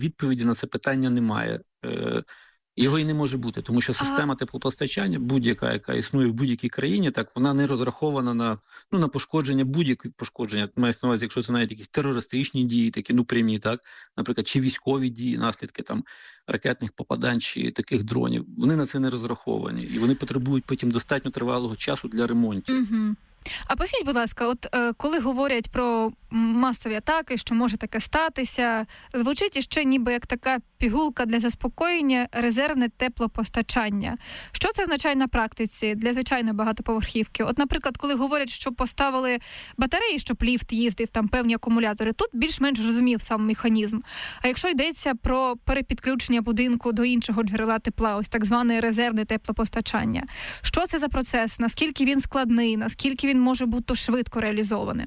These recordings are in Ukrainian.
відповіді на це питання немає. Його і не може бути, тому що система теплопостачання, будь-яка, яка існує в будь-якій країні, так вона не розрахована на пошкодження, будь-які пошкодження. Мається на увазі, якщо це навіть якісь терористичні дії, такі прямі, так, наприклад, чи військові дії, наслідки там ракетних попадань, чи таких дронів, вони на це не розраховані, і вони потребують потім достатньо тривалого часу для ремонтів. Угу. А поясніть, будь ласка, коли говорять про масові атаки, що може таке статися, звучить іще ніби як така пігулка для заспокоєння, резервне теплопостачання. Що це означає на практиці для звичайної багатоповерхівки? Наприклад, коли говорять, що поставили батареї, щоб ліфт їздив, там певні акумулятори, тут більш-менш розумів сам механізм. А якщо йдеться про перепідключення будинку до іншого джерела тепла, ось так зване резервне теплопостачання, що це за процес? Наскільки він складний? Наскільки він може бути швидко реалізований?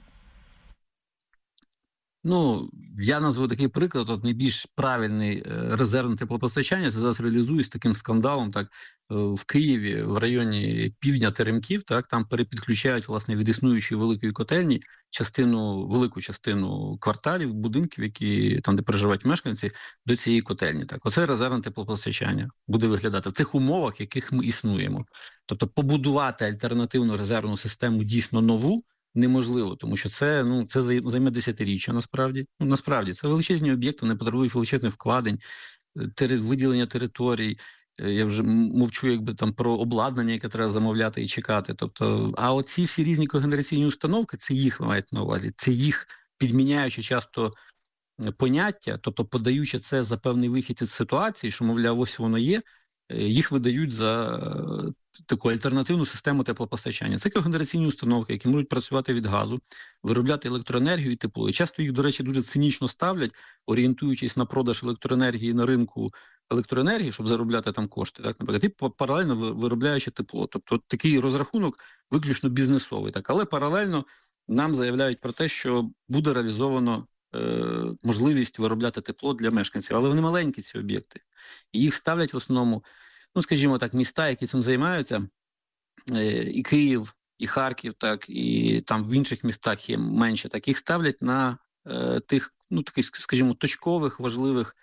Я назву такий приклад, найбільш правильний резервне теплопостачання, це зараз реалізують з таким скандалом, так, в Києві, в районі півдня Теремків, так, там перепідключають, власне, від існуючої великої котельні велику частину кварталів, будинків, які там, де проживають мешканці, до цієї котельні. Так, оце резервне теплопостачання буде виглядати в тих умовах, в яких ми існуємо. Тобто побудувати альтернативну резервну систему дійсно нову неможливо, тому що це займе десятиріччя, насправді. Насправді, це величезні об'єкти, вони потребують величезних вкладень, виділення територій. Я вже мовчу про обладнання, яке треба замовляти і чекати. Тобто, а оці всі різні когенераційні установки, це їх мають на увазі, це їх, підміняючи часто поняття, тобто подаючи це за певний вихід із ситуації, що, мовляв, ось воно є, їх видають за таку альтернативну систему теплопостачання. Це когенераційні установки, які можуть працювати від газу, виробляти електроенергію і тепло. І часто їх, до речі, дуже цинічно ставлять, орієнтуючись на продаж електроенергії на ринку електроенергії, щоб заробляти там кошти, так, наприклад, і паралельно виробляючи тепло. Тобто такий розрахунок виключно бізнесовий. Так. Але паралельно нам заявляють про те, що буде реалізовано можливість виробляти тепло для мешканців. Але вони маленькі, ці об'єкти. І їх ставлять в основному, скажімо так, міста, які цим займаються, і Київ, і Харків, так, і там в інших містах є менше, так, їх ставлять на тих, таких, скажімо, точкових, важливих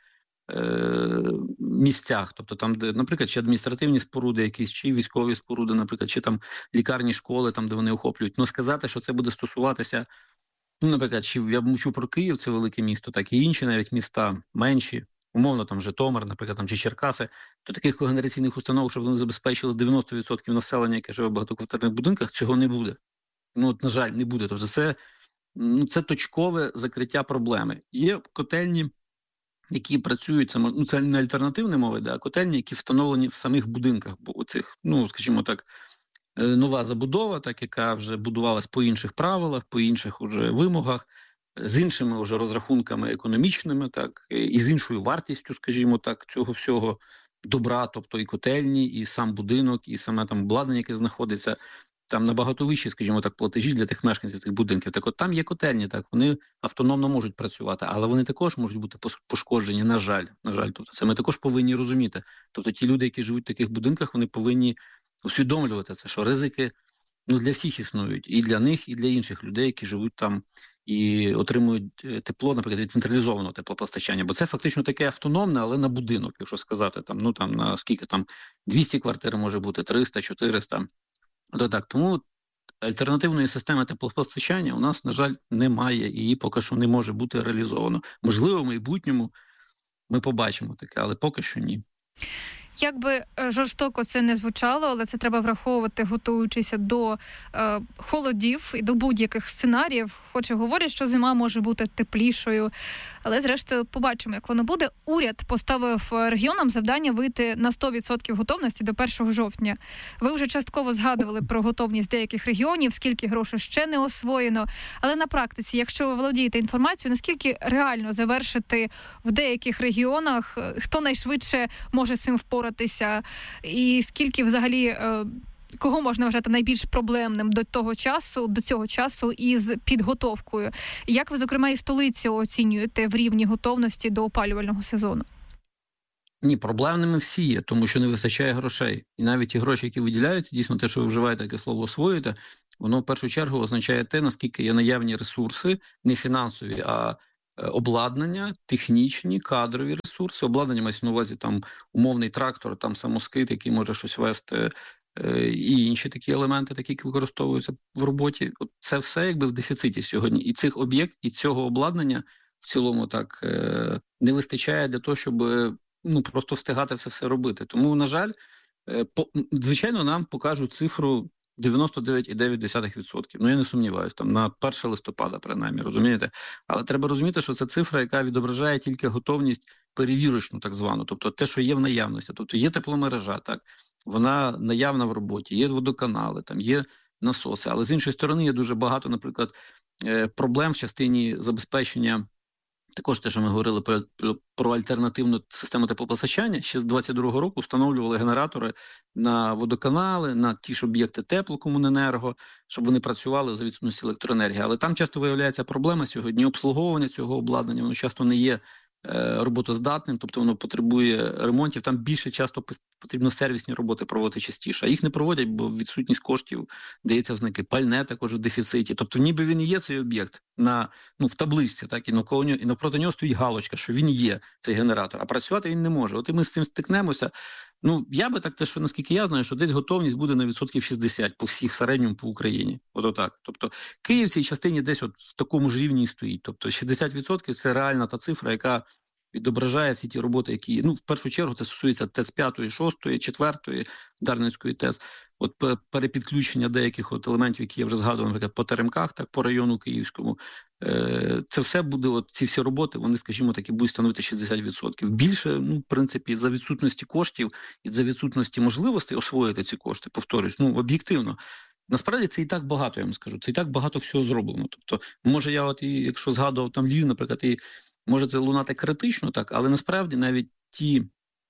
місцях, тобто там, де, наприклад, чи адміністративні споруди якісь, чи військові споруди, наприклад, чи там лікарні, школи, там, де вони охоплюють. Сказати, що це буде стосуватися, наприклад, чи я мовчу про Київ, це велике місто, так, і інші навіть міста менші, умовно, там Житомир, наприклад, там, чи Черкаси, то таких когенераційних установок, щоб вони забезпечили 90% населення, яке живе в багатоквартирних будинках, цього не буде. На жаль, не буде. Тобто це точкове закриття проблеми. Є котельні, які працюють, це не альтернативні мови, а котельні, які встановлені в самих будинках, бо оцих, скажімо так, нова забудова, так, яка вже будувалась по інших правилах, по інших уже вимогах, з іншими вже розрахунками економічними, так, і з іншою вартістю, скажімо так, цього всього добра, тобто і котельні, і сам будинок, і саме там обладнання, яке знаходиться, там набагато вищі, скажімо так, платежі для тих мешканців цих будинків. Так от там є котельні, так, вони автономно можуть працювати, але вони також можуть бути пошкоджені, на жаль. Тобто це ми також повинні розуміти. Тобто ті люди, які живуть в таких будинках, вони повинні усвідомлювати це, що ризики для всіх існують, і для них, і для інших людей, які живуть там і отримують тепло, наприклад, від централізованого теплопостачання, бо це фактично таке автономне, але на будинок, якщо сказати, там, на скільки там 200 квартир може бути, 300, 400. Так, тому альтернативної системи теплопостачання у нас, на жаль, немає, і її поки що не може бути реалізовано. Можливо, в майбутньому ми побачимо таке, але поки що ні. Як би жорстоко це не звучало, але це треба враховувати, готуючися до холодів і до будь-яких сценаріїв. Хоч і говорять, що зима може бути теплішою, але зрештою побачимо, як воно буде. Уряд поставив регіонам завдання вийти на 100% готовності до 1 жовтня. Ви вже частково згадували про готовність деяких регіонів, скільки грошей ще не освоєно. Але на практиці, якщо ви володієте інформацією, наскільки реально завершити в деяких регіонах, хто найшвидше може цим впоратися, і скільки взагалі, кого можна вважати найбільш проблемним до цього часу із підготовкою? Як ви, зокрема, і столицю оцінюєте в рівні готовності до опалювального сезону? Ні, проблемними всі є, тому що не вистачає грошей. І навіть ті гроші, які виділяються, дійсно те, що ви вживаєте таке слово «освоїти», воно в першу чергу означає те, наскільки є наявні ресурси, не фінансові, а обладнання, технічні, кадрові ресурси, ресурси, обладнання мається на увазі там умовний трактор, там самоскид, який може щось вести, і інші такі елементи, такі, які використовуються в роботі. От це все якби в дефіциті сьогодні. І цих об'єктів, і цього обладнання в цілому так не вистачає для того, щоб просто встигати все робити. Тому, на жаль, звичайно, нам покажуть цифру 99,9%. Я не сумніваюся, там на 1 листопада, принаймні, розумієте? Але треба розуміти, що це цифра, яка відображає тільки готовність перевірочну, так звану, тобто те, що є в наявності. Тобто є тепломережа, так, вона наявна в роботі, є водоканали, там є насоси. Але з іншої сторони є дуже багато, наприклад, проблем в частині забезпечення. Також те, що ми говорили про альтернативну систему теплопостачання, ще з 22-го року встановлювали генератори на водоканали, на ті ж об'єкти теплокомуненерго, щоб вони працювали за відсутності електроенергії. Але там часто виявляється проблема сьогодні обслуговування цього обладнання, воно часто не є роботоздатним, тобто воно потребує ремонтів, там більше часто потрібно сервісні роботи проводити частіше, а їх не проводять, бо відсутність коштів дається ознаки, пальне також в дефіциті, тобто ніби він і є цей об'єкт в табличці, так, і навпроти нього стоїть галочка, що він є, цей генератор, а працювати він не може. От і ми з цим стикнемося. Я би так, що наскільки я знаю, що десь готовність буде на 60% по всіх середньому по Україні. Отак. Тобто Київ в цій частині десь от в такому ж рівні стоїть. Тобто 60% – це реальна та цифра, яка відображає всі ті роботи, які, в першу чергу, це стосується ТЕЦ 5, 6, 4, Дарницької ТЕЦ. От перепідключення деяких елементів, які я вже згадував, наприклад, по теремках, так, по району Київському. Це все буде, ці всі роботи, вони, скажімо так, і будуть становити 60%. Більше, в принципі, за відсутності коштів і за відсутності можливостей освоїти ці кошти, повторюсь, об'єктивно. Насправді це і так багато, я вам скажу, це і так багато всього зроблено. Тобто, може я якщо згадував там Львів, наприклад, і може це лунати критично, так, але насправді навіть ті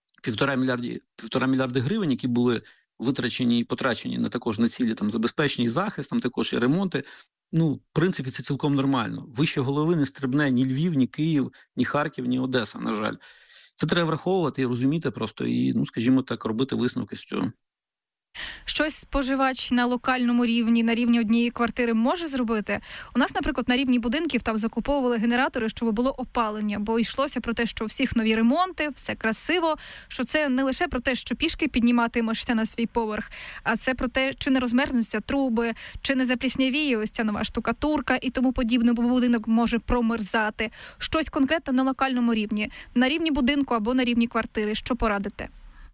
1,5 мільярди гривень, які були витрачені і потрачені на цілі там забезпечення і захист, там також і ремонти, в принципі, це цілком нормально. Вище голови не стрибне ні Львів, ні Київ, ні Харків, ні Одеса, на жаль. Це треба враховувати і розуміти просто, і, скажімо так, робити висновки з цього. Щось споживач на локальному рівні, на рівні однієї квартири може зробити? У нас, наприклад, на рівні будинків там закуповували генератори, щоб було опалення, бо йшлося про те, що у всіх нові ремонти, все красиво, що це не лише про те, що пішки підніматимешся на свій поверх, а це про те, чи не розмерзнуться труби, чи не запліснявіє ось ця нова штукатурка і тому подібне, бо будинок може промерзати. Щось конкретно на локальному рівні, на рівні будинку або на рівні квартири. Що порадите?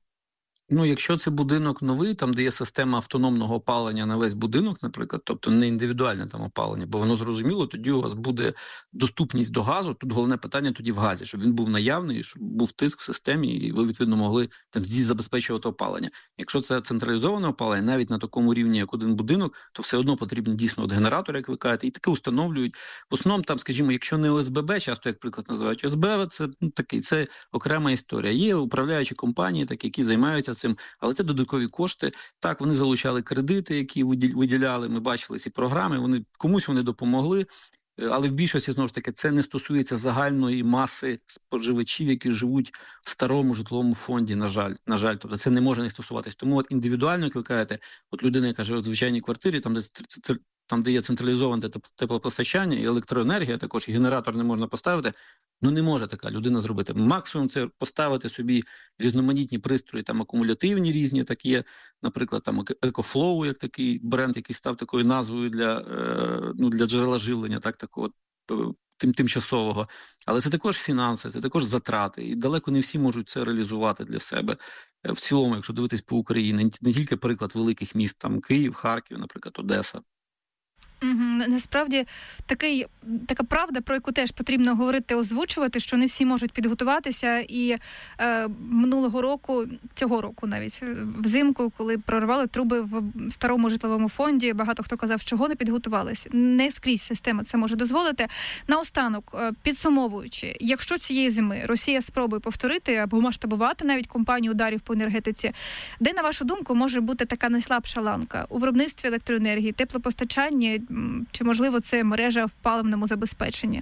Якщо це будинок новий, там, де є система автономного опалення на весь будинок, наприклад, тобто не індивідуальне там опалення, бо воно зрозуміло, тоді у вас буде доступність до газу, тут головне питання тоді в газі, щоб він був наявний, щоб був тиск в системі, і ви, відповідно, могли там забезпечувати опалення. Якщо це централізоване опалення, навіть на такому рівні, як один будинок, то все одно потрібен дійсно генератор, як ви кажете, і таке установлюють. В основному там, скажімо, якщо не ОСББ, часто, як приклад називають ОСББ, це це окрема історія. Є управляючі компанії, які займаються цим, але це додаткові кошти. Так, вони залучали кредити, які виділяли, ми бачили ці програми, комусь вони допомогли, але в більшості, знову ж таки, це не стосується загальної маси споживачів, які живуть в старому житловому фонді, на жаль. Тобто це не може не стосуватись. Тому індивідуально, як ви кажете, людина, яка живе в звичайній квартирі, там, де є централізоване теплопостачання і електроенергія, також і генератор не можна поставити, не може така людина зробити. Максимум це поставити собі різноманітні пристрої, там акумулятивні різні, так є, наприклад, там EcoFlow, як такий бренд, який став такою назвою для джерела живлення, такого тимчасового. Але це також фінанси, це також затрати, і далеко не всі можуть це реалізувати для себе. В цілому, якщо дивитись по Україні, не тільки приклад великих міст, там Київ, Харків, наприклад, Одеса. Насправді, така правда, про яку теж потрібно говорити, озвучувати, що не всі можуть підготуватися. І минулого року, цього року навіть, взимку, коли прорвали труби в старому житловому фонді, багато хто казав, чого не підготувалися. Не скрізь система це може дозволити. Наостанок, підсумовуючи, якщо цієї зими Росія спробує повторити або масштабувати навіть кампанію ударів по енергетиці, де, на вашу думку, може бути така найслабша ланка? У виробництві електроенергії, теплопостачанні, чи, можливо, це мережа в паливному забезпеченні?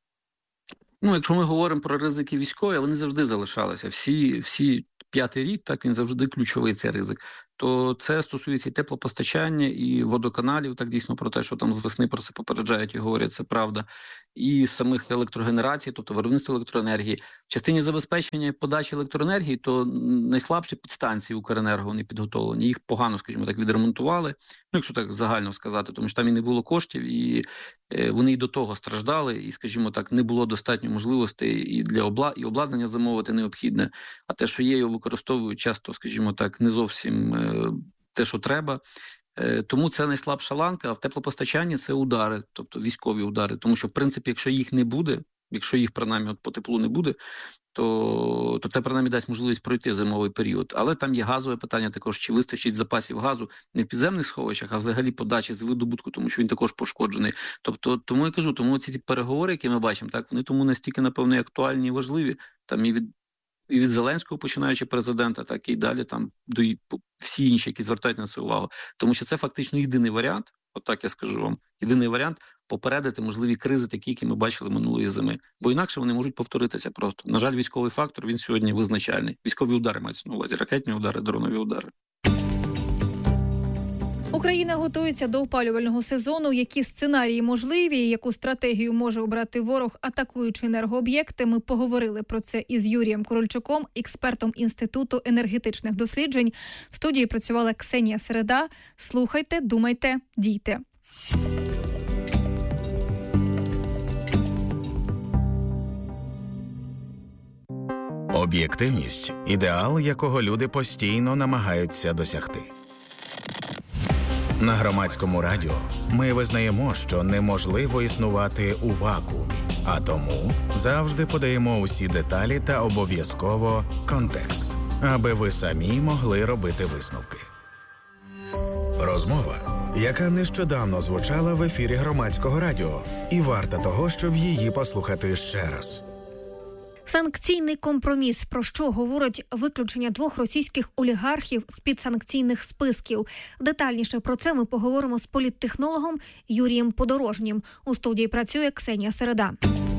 Якщо ми говоримо про ризики військові, вони завжди залишалися. Всі 5-й рік, так, він завжди ключовий, цей ризик. то це стосується і теплопостачання, і водоканалів, так дійсно про те, що там з весни про це попереджають і говорять, це правда, і самих електрогенерацій, тобто виробництва електроенергії. В частині забезпечення і подачі електроенергії, то найслабші підстанції Укренерго, вони підготовлені. Їх погано, скажімо так, відремонтували, ну, якщо так загально сказати, тому що там і не було коштів, і вони і до того страждали, і, скажімо так, не було достатньо можливостей і для обладнання замовити необхідне, а те, що є, його використовують часто, скажімо так, не зовсім те, що треба. Тому це найслабша ланка, а в теплопостачанні це удари, тобто військові удари. Тому що, в принципі, якщо їх не буде, якщо їх, принаймні, по теплу не буде, то це, принаймні, дасть можливість пройти зимовий період. Але там є газове питання також, чи вистачить запасів газу не в підземних сховищах, а взагалі подачі з видобутку, тому що він також пошкоджений. Тобто, тому я кажу, тому ці переговори, які ми бачимо, так, вони тому настільки, напевно, актуальні і важливі. Там і від Зеленського, починаючи президента, так і далі там до всі інші, які звертають на це увагу. Тому що це фактично єдиний варіант, отак я скажу вам, єдиний варіант попередити можливі кризи, такі, які ми бачили минулої зими. Бо інакше вони можуть повторитися просто. На жаль, військовий фактор, він сьогодні визначальний. Військові удари мають на увазі, ракетні удари, дронові удари. Україна готується до опалювального сезону. Які сценарії можливі, яку стратегію може обрати ворог, атакуючи енергооб'єкти? Ми поговорили про це із Юрієм Корольчуком, експертом Інституту енергетичних досліджень. В студії працювала Ксенія Середа. Слухайте, думайте, дійте. Об'єктивність – ідеал, якого люди постійно намагаються досягти. На Громадському радіо ми визнаємо, що неможливо існувати у вакуумі, а тому завжди подаємо усі деталі та обов'язково контекст, аби ви самі могли робити висновки. Розмова, яка нещодавно звучала в ефірі Громадського радіо, і варта того, щоб її послухати ще раз. Санкційний компроміс. Про що говорить виключення 2 російських олігархів з підсанкційних списків? Детальніше про це ми поговоримо з політтехнологом Юрієм Подорожнім. У студії працює Ксенія Середа.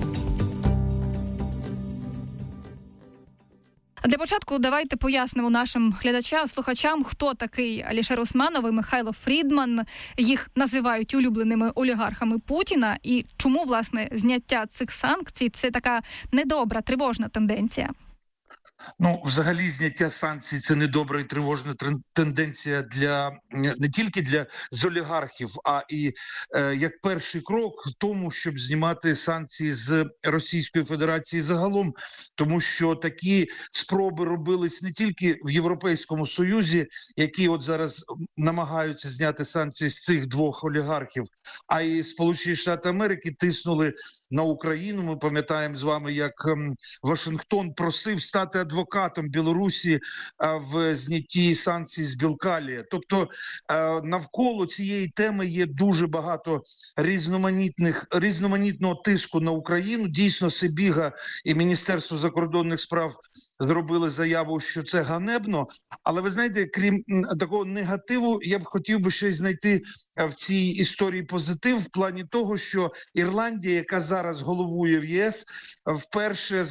Для початку давайте пояснимо нашим глядачам, слухачам, хто такий Алішер Усманов і Михайло Фрідман. Їх називають улюбленими олігархами Путіна. І чому, власне, зняття цих санкцій – це така недобра, тривожна тенденція? Ну, взагалі, зняття санкцій – це недобра і тривожна тенденція не тільки з олігархів, а і як перший крок в тому, щоб знімати санкції з Російської Федерації загалом. Тому що такі спроби робились не тільки в Європейському Союзі, які от зараз намагаються зняти санкції з цих 2 олігархів, а і Сполучені Штати Америки тиснули на Україну. Ми пам'ятаємо з вами, як Вашингтон просив стати адвокатом Білорусі в знятті санкцій з Білкалія. Тобто навколо цієї теми є дуже багато різноманітного тиску на Україну. Дійсно, Сибіга і Міністерство закордонних справ зробили заяву, що це ганебно. Але ви знаєте, крім такого негативу, я б хотів би ще й знайти в цій історії позитив в плані того, що Ірландія, яка зараз головує в ЄС, вперше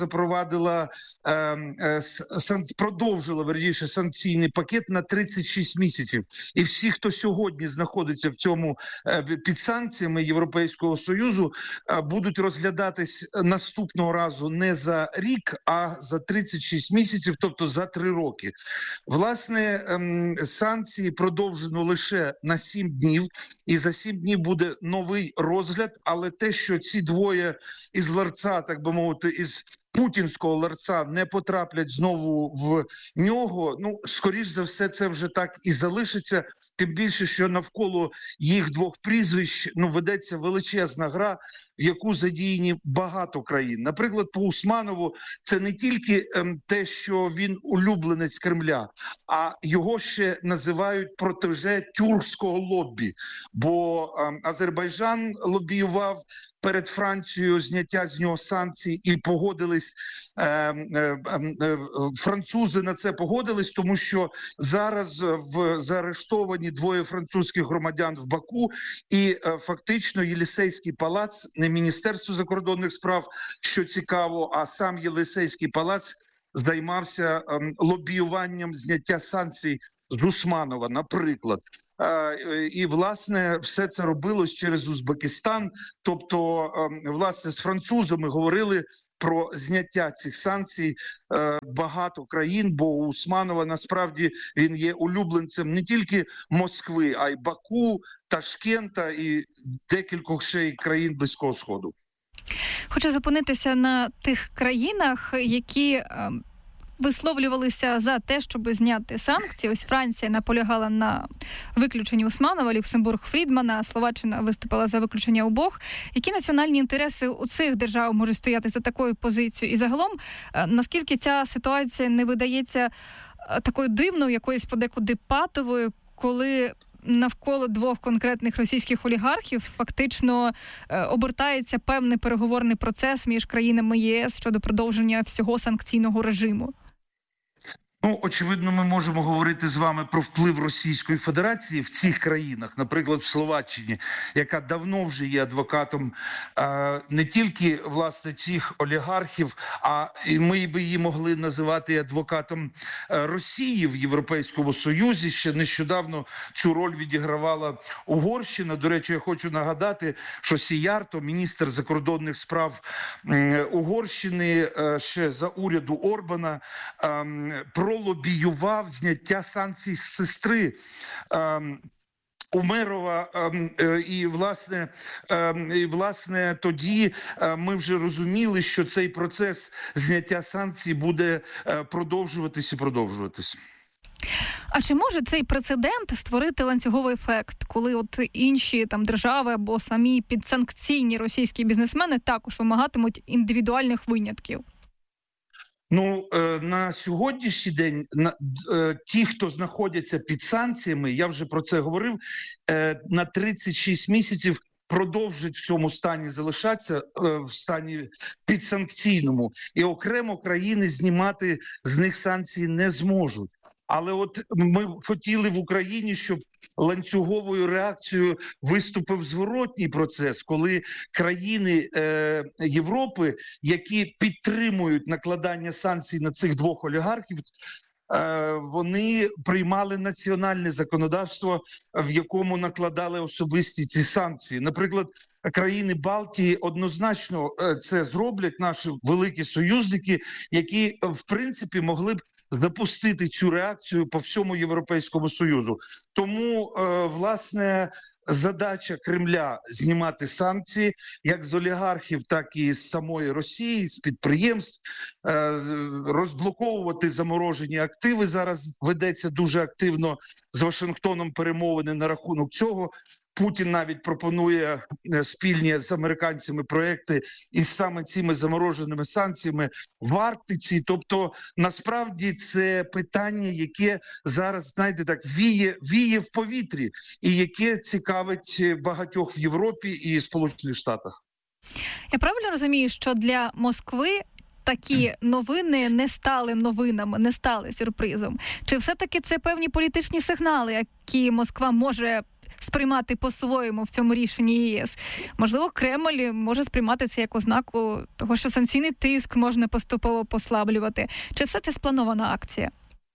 продовжила санкційний пакет на 36 місяців. І всі, хто сьогодні знаходиться в цьому під санкціями Європейського Союзу, будуть розглядатись наступного разу не за рік, а за 36 місяців, тобто за 3 роки. Власне, санкції продовжено лише на 7 днів, і за 7 днів буде новий розгляд, але те, що ці двоє із ларца, так би мовити, із путінського ларца не потраплять знову в нього, ну, скоріш за все, це вже так і залишиться, тим більше, що навколо їх 2 прізвищ, ведеться величезна гра, в яку задіяні багато країн. Наприклад, по Усманову це не тільки те, що він улюбленець Кремля, а його ще називають протеже тюркського лоббі, бо Азербайджан лобіював перед Францією зняття з нього санкцій і погодились, французи на це погодились, тому що зараз заарештовані 2 французьких громадян в Баку, і фактично Єлісейський палац, не Міністерство закордонних справ, що цікаво, а сам Єлісейський палац займався лобіюванням зняття санкцій з Усманова, наприклад. І, власне, все це робилось через Узбекистан. Тобто, власне, з французами говорили про зняття цих санкцій багато країн, бо у Усманова насправді він є улюбленцем не тільки Москви, а й Баку, Ташкента і декількох ще й країн Близького Сходу. Хочу зупинитися на тих країнах, які висловлювалися за те, щоб зняти санкції. Ось Франція наполягала на виключенні Усманова, Люксембург Фрідмана, Словаччина виступила за виключення обох. Які національні інтереси у цих держав можуть стояти за такою позицією? І загалом, наскільки ця ситуація не видається такою дивною, якоюсь подекуди патовою, коли навколо двох конкретних російських олігархів фактично обертається певний переговорний процес між країнами ЄС щодо продовження всього санкційного режиму? Ну, очевидно, ми можемо говорити з вами про вплив Російської Федерації в цих країнах, наприклад, в Словаччині, яка давно вже є адвокатом не тільки, власне, цих олігархів, а і ми би її могли називати адвокатом Росії в Європейському Союзі. Ще нещодавно цю роль відігравала Угорщина. До речі, я хочу нагадати, що Сіярто, міністр закордонних справ Угорщини, ще за уряду Орбана, пролобіював зняття санкцій з сестри Умерова, і власне тоді ми вже розуміли, що цей процес зняття санкцій буде продовжуватись. А чи може цей прецедент створити ланцюговий ефект, коли от інші там держави або самі підсанкційні російські бізнесмени також вимагатимуть індивідуальних винятків? Ну, на сьогоднішній день ті, хто знаходяться під санкціями, я вже про це говорив, на 36 місяців продовжують в цьому стані залишатися, в стані підсанкційному. І окремо країни знімати з них санкції не зможуть. Але от ми хотіли в Україні, щоб ланцюговою реакцією виступив зворотній процес, коли країни Європи, які підтримують накладання санкцій на цих двох олігархів, вони приймали національне законодавство, в якому накладали особисті ці санкції. Наприклад, країни Балтії однозначно це зроблять, наші великі союзники, які, в принципі, могли б запустити цю реакцію по всьому Європейському Союзу. Тому, власне, задача Кремля знімати санкції як з олігархів, так і з самої Росії, з підприємств, розблоковувати заморожені активи. Зараз ведеться дуже активно з Вашингтоном перемовини на рахунок цього. Путін навіть пропонує спільні з американцями проекти із саме цими замороженими санкціями в Арктиці. Тобто, насправді, це питання, яке зараз, знаєте, так віє в повітрі і яке цікавить багатьох в Європі і Сполучених Штатах. Я правильно розумію, що для Москви такі новини не стали новинами, не стали сюрпризом? Чи все-таки це певні політичні сигнали, які Москва може сприймати по-своєму в цьому рішенні ЄС? Можливо, Кремль може сприймати це як ознаку того, що санкційний тиск можна поступово послаблювати. Чи все це спланована акція?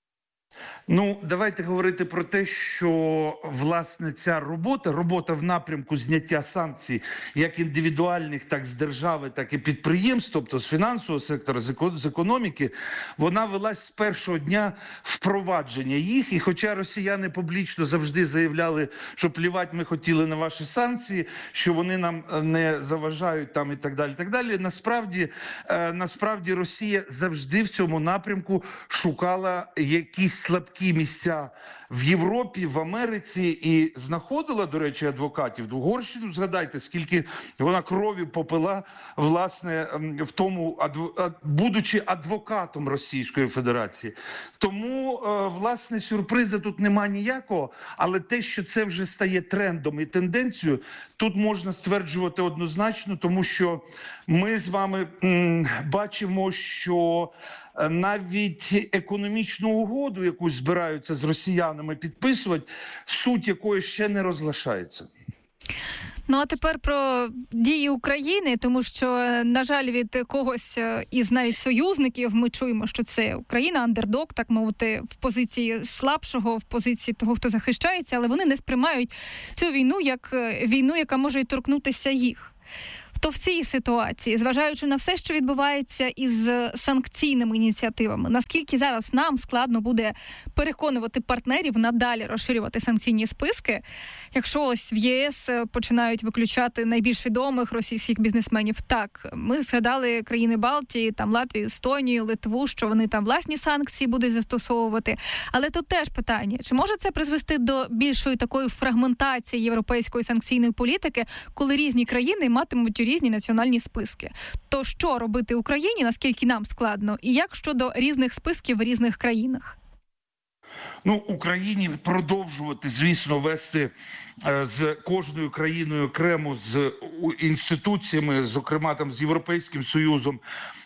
Ну, давайте говорити про те, що, власне, ця робота в напрямку зняття санкцій, як індивідуальних, так з держави, так і підприємств, тобто з фінансового сектора, з економіки, вона велась з першого дня впровадження їх. І хоча росіяни публічно завжди заявляли, що плівать ми хотіли на ваші санкції, що вони нам не заважають там і так далі, насправді Росія завжди в цьому напрямку шукала якісь слабкі місця в Європі, в Америці і знаходила, до речі, адвокатів. Угорщину, згадайте, скільки вона крові попила, власне, в тому, будучи адвокатом Російської Федерації. Тому, власне, сюрпризу тут нема ніякого, але те, що це вже стає трендом і тенденцією, тут можна стверджувати однозначно, тому що ми з вами бачимо, що навіть економічну угоду, яку збираються з росіянами підписувати, суть якої ще не розглашається. Ну, а тепер про дії України, тому що, на жаль, від когось із навіть союзників ми чуємо, що це Україна, андердог, так мовити, в позиції слабшого, в позиції того, хто захищається, але вони не сприймають цю війну як війну, яка може й торкнутися їх. То в цій ситуації, зважаючи на все, що відбувається із санкційними ініціативами, наскільки зараз нам складно буде переконувати партнерів надалі розширювати санкційні списки, якщо ось в ЄС починають виключати найбільш відомих російських бізнесменів. Так, ми згадали країни Балтії, там Латвію, Естонію, Литву, що вони там власні санкції будуть застосовувати. Але тут теж питання, чи може це призвести до більшої такої фрагментації європейської санкційної політики, коли різні країни матимуть різні національні списки? То що робити Україні, наскільки нам складно, і як щодо різних списків в різних країнах? Ну, Україні продовжувати, звісно, вести з кожною країною окремо, з інституціями, зокрема там з Європейським Союзом,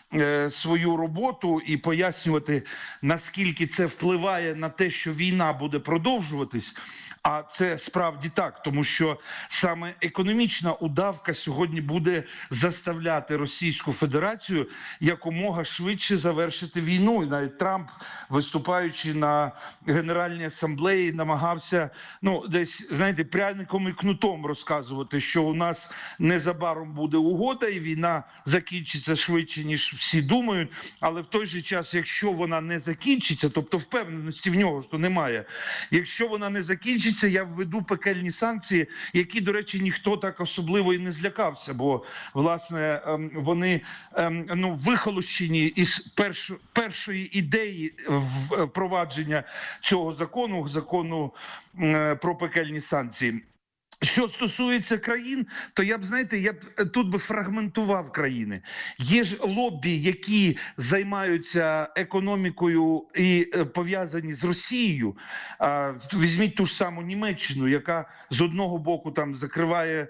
свою роботу і пояснювати, наскільки це впливає на те, що війна буде продовжуватись. А це справді так, тому що саме економічна удавка сьогодні буде заставляти Російську Федерацію якомога швидше завершити війну. І навіть Трамп, виступаючи на Генеральній асамблеї, намагався, десь, знаєте, пряником і кнутом розказувати, що у нас незабаром буде угода і війна закінчиться швидше, ніж всі думають. Але в той же час, якщо вона не закінчиться, тобто впевненості в нього, що немає, якщо вона не закінчиться, я введу пекельні санкції, які, до речі, ніхто так особливо і не злякався, бо, власне, вони вихолощені із першої ідеї впровадження цього закону про пекельні санкції. Що стосується країн, то я б тут фрагментував країни. Є ж лоббі, які займаються економікою і пов'язані з Росією. Візьміть ту ж саму Німеччину, яка з одного боку там закриває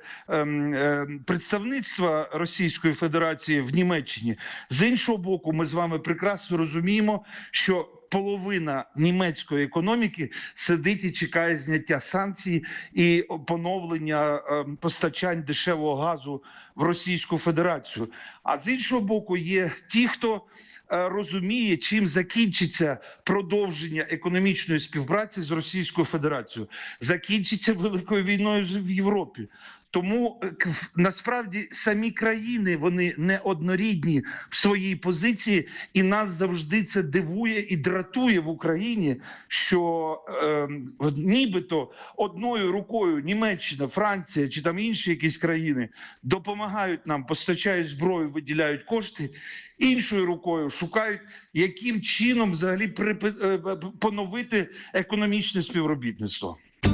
представництво Російської Федерації в Німеччині. З іншого боку, ми з вами прекрасно розуміємо, що половина німецької економіки сидить і чекає зняття санкцій і поновлення постачань дешевого газу в Російську Федерацію. А з іншого боку, є ті, хто розуміє, чим закінчиться продовження економічної співпраці з Російською Федерацією. Закінчиться великою війною в Європі. Тому насправді самі країни, вони не однорідні в своїй позиції, і нас завжди це дивує і дратує в Україні, що нібито одною рукою Німеччина, Франція чи там інші якісь країни допомагають нам, постачають зброю, виділяють кошти, іншою рукою шукають, яким чином взагалі поновити економічне співробітництво.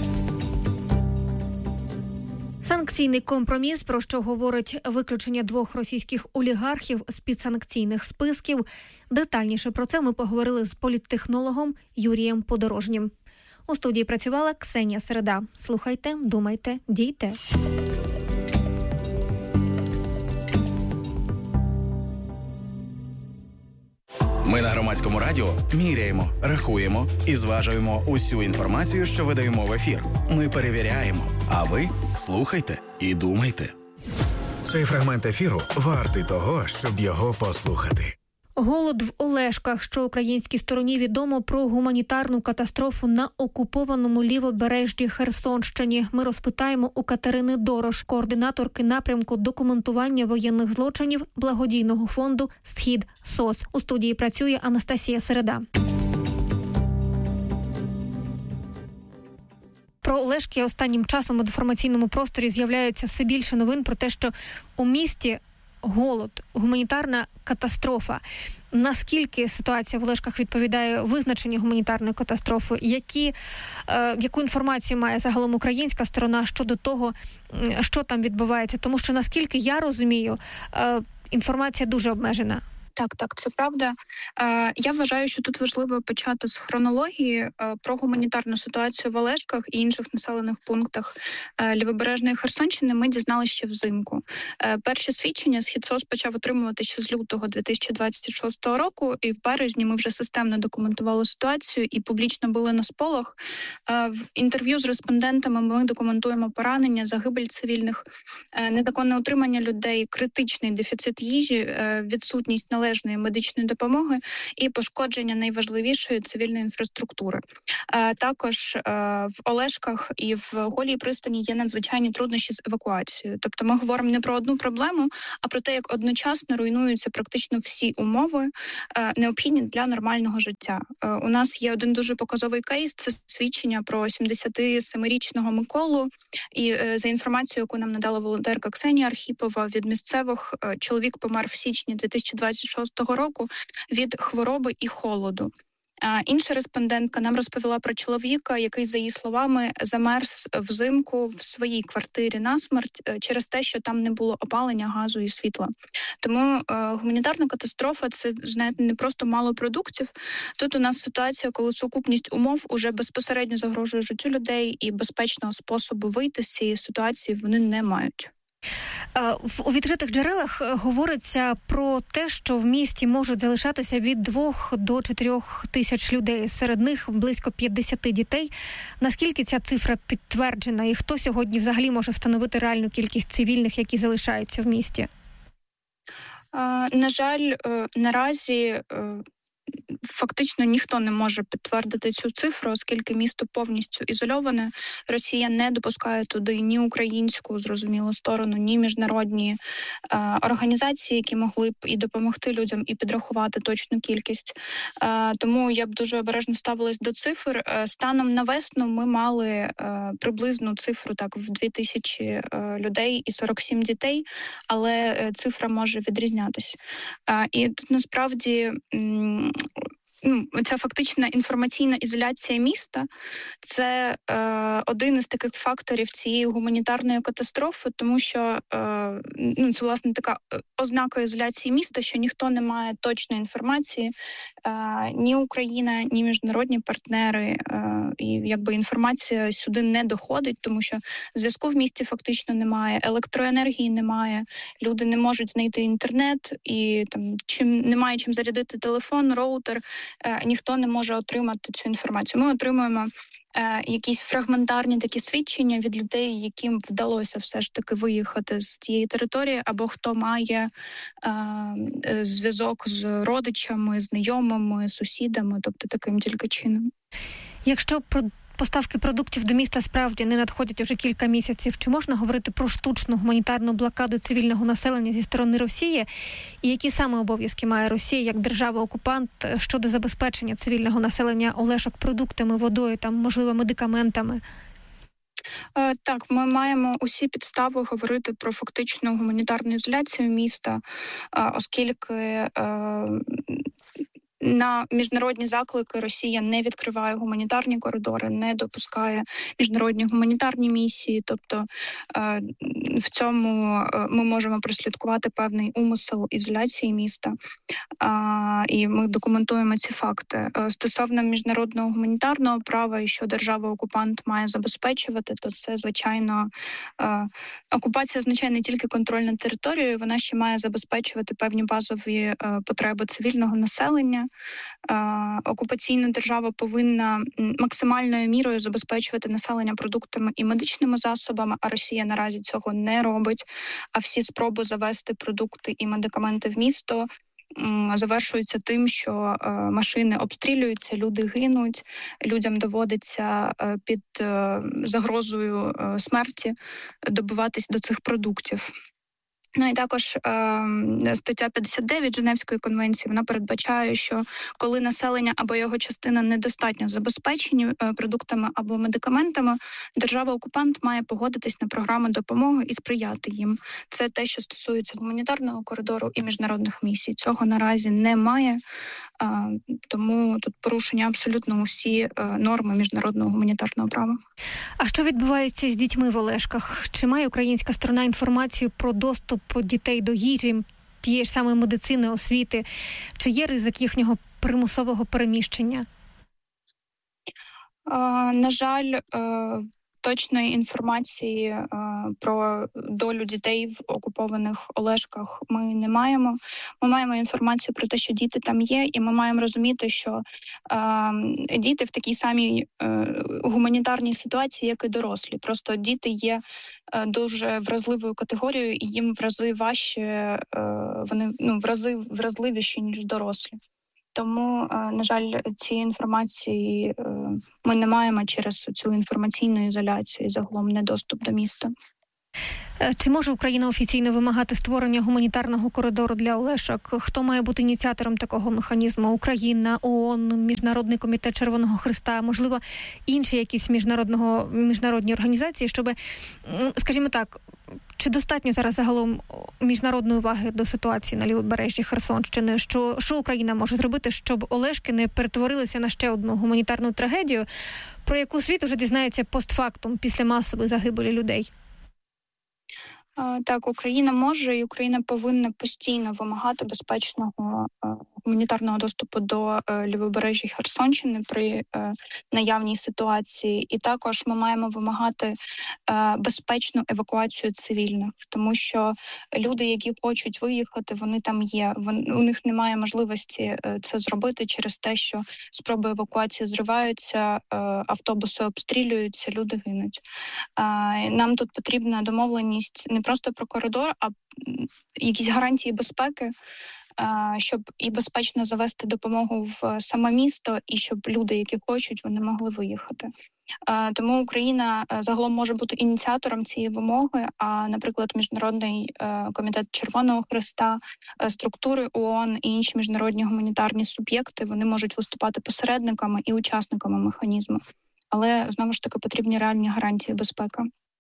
Санкційний компроміс, про що говорить виключення 2 російських олігархів з підсанкційних списків. Детальніше про це ми поговорили з політтехнологом Юрієм Подорожнім. У студії працювала Ксенія Середа. Слухайте, думайте, дійте. Ми на Громадському радіо міряємо, рахуємо і зважуємо усю інформацію, що видаємо в ефір. Ми перевіряємо, а ви слухайте і думайте. Цей фрагмент ефіру вартий того, щоб його послухати. Голод в Олешках, що українській стороні відомо про гуманітарну катастрофу на окупованому лівобережжі Херсонщині. Ми розпитаємо у Катерини Дорош, координаторки напрямку документування воєнних злочинів благодійного фонду «Схід СОС». У студії працює Анастасія Середа. Про Олешки останнім часом в інформаційному просторі з'являється все більше новин про те, що у місті голод, гуманітарна катастрофа. Наскільки ситуація в Олешках відповідає визначенню гуманітарної катастрофи? Яку інформацію має загалом українська сторона щодо того, що там відбувається? Тому що, наскільки я розумію, інформація дуже обмежена. Так, це правда. Я вважаю, що тут важливо почати з хронології про гуманітарну ситуацію в Олешках і інших населених пунктах Лівобережної Херсонщини ми дізналися ще взимку. Перші свідчення СхідСОС почав отримувати ще з лютого 2026 року, і в березні ми вже системно документували ситуацію і публічно були на сполох. В інтерв'ю з респондентами ми документуємо поранення, загибель цивільних, незаконне утримання людей, критичний дефіцит їжі, відсутність належної медичної допомоги і пошкодження найважливішої цивільної інфраструктури. Також в Олешках і в Голій пристані є надзвичайні труднощі з евакуацією. Тобто ми говоримо не про одну проблему, а про те, як одночасно руйнуються практично всі умови, необхідні для нормального життя. У нас є один дуже показовий кейс – це свідчення про 77-річного Миколу. І за інформацією, яку нам надала волонтерка Ксенія Архіпова від місцевих, чоловік помер в січні 2026 року від хвороби і холоду. Інша респондентка нам розповіла про чоловіка, який, за її словами, замерз взимку в своїй квартирі насмерть через те, що там не було опалення, газу і світла. Тому гуманітарна катастрофа – це, знаєте, не просто мало продуктів. Тут у нас ситуація, коли сукупність умов уже безпосередньо загрожує життю людей і безпечного способу вийти з цієї ситуації вони не мають. У відкритих джерелах говориться про те, що в місті можуть залишатися від 2 до 4 тисяч людей. Серед них близько 50 дітей. Наскільки ця цифра підтверджена? І хто сьогодні взагалі може встановити реальну кількість цивільних, які залишаються в місті? На жаль, наразі фактично ніхто не може підтвердити цю цифру, оскільки місто повністю ізольоване. Росія не допускає туди ні українську, зрозуміло, сторону, ні міжнародні організації, які могли б і допомогти людям, і підрахувати точну кількість. Тому я б дуже обережно ставилась до цифр. Станом на весну ми мали приблизну цифру так в 2000 людей і 47 дітей, але цифра може відрізнятись. І тут насправді ця фактична інформаційна ізоляція міста – це один із таких факторів цієї гуманітарної катастрофи, тому що це, власне, така ознака ізоляції міста, що ніхто не має точної інформації, ні Україна, ні міжнародні партнери, і якби інформація сюди не доходить, тому що зв'язку в місті фактично немає, електроенергії немає, люди не можуть знайти інтернет, і там немає чим зарядити телефон, роутер, ніхто не може отримати цю інформацію. Ми отримуємо якісь фрагментарні такі свідчення від людей, яким вдалося все ж таки виїхати з цієї території, або хто має зв'язок з родичами, знайомими, сусідами, тобто таким тільки чином. Якщо поставки продуктів до міста справді не надходять уже кілька місяців, чи можна говорити про штучну гуманітарну блокаду цивільного населення зі сторони Росії? І які саме обов'язки має Росія як держава-окупант щодо забезпечення цивільного населення Олешок продуктами, водою, там, можливо, медикаментами? Так, ми маємо усі підстави говорити про фактичну гуманітарну ізоляцію міста, оскільки на міжнародні заклики Росія не відкриває гуманітарні коридори, не допускає міжнародні гуманітарні місії. Тобто в цьому ми можемо прослідкувати певний умисел ізоляції міста. І ми документуємо ці факти. Стосовно міжнародного гуманітарного права і що держава-окупант має забезпечувати, то це, звичайно, окупація означає не тільки контроль над територією, вона ще має забезпечувати певні базові потреби цивільного населення. Окупаційна держава повинна максимальною мірою забезпечувати населення продуктами і медичними засобами, а Росія наразі цього не робить. А всі спроби завести продукти і медикаменти в місто завершуються тим, що машини обстрілюються, люди гинуть, людям доводиться під загрозою смерті добиватись до цих продуктів. Ну і також стаття 59 Женевської конвенції, вона передбачає, що коли населення або його частина недостатньо забезпечені продуктами або медикаментами, держава-окупант має погодитись на програми допомоги і сприяти їм. Це те, що стосується гуманітарного коридору і міжнародних місій. Цього наразі немає, тому тут порушення абсолютно усі норми міжнародного гуманітарного права. А що відбувається з дітьми в Олешках? Чи має українська сторона інформацію про доступ дітей до їжі, тієї ж самої медицини, освіти? Чи є ризик їхнього примусового переміщення? На жаль, точної інформації про долю дітей в окупованих Олешках ми не маємо. Ми маємо інформацію про те, що діти там є, і ми маємо розуміти, що діти в такій самій гуманітарній ситуації, як і дорослі. Просто діти є дуже вразливою категорією, і їм в рази важче, вони в рази вразливіші, ніж дорослі. Тому, на жаль, цієї інформації ми не маємо через цю інформаційну ізоляцію і загалом недоступ до міста. Чи може Україна офіційно вимагати створення гуманітарного коридору для Олешок? Хто має бути ініціатором такого механізму? Україна, ООН, Міжнародний комітет Червоного Хреста, можливо, інші якісь міжнародні організації, щоб, скажімо так, чи достатньо зараз загалом міжнародної уваги до ситуації на лівобережжі Херсонщини? Що Україна може зробити, щоб Олешки не перетворилися на ще одну гуманітарну трагедію, про яку світ вже дізнається постфактум після масової загибелі людей? Так, Україна може і Україна повинна постійно вимагати безпечного гуманітарного доступу до лівобережжя Херсонщини при наявній ситуації. І також ми маємо вимагати безпечну евакуацію цивільних, тому що люди, які хочуть виїхати, вони там є. У них немає можливості це зробити через те, що спроби евакуації зриваються, автобуси обстрілюються, люди гинуть. Нам тут потрібна домовленість не просто про коридор, а якісь гарантії безпеки, щоб і безпечно завести допомогу в саме місто, і щоб люди, які хочуть, вони могли виїхати. Тому Україна загалом може бути ініціатором цієї вимоги, а, наприклад, Міжнародний комітет Червоного Хреста, структури ООН і інші міжнародні гуманітарні суб'єкти, вони можуть виступати посередниками і учасниками механізму. Але, знову ж таки, потрібні реальні гарантії безпеки.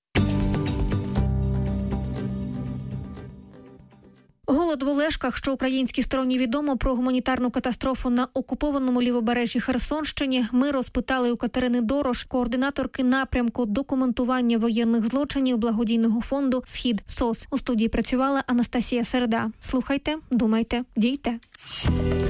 Голод в Олешках, що українській стороні відомо про гуманітарну катастрофу на окупованому лівобережжі Херсонщині, ми розпитали у Катерини Дорош, координаторки напрямку документування воєнних злочинів благодійного фонду «Схід СОС». У студії працювала Анастасія Середа. Слухайте, думайте, дійте.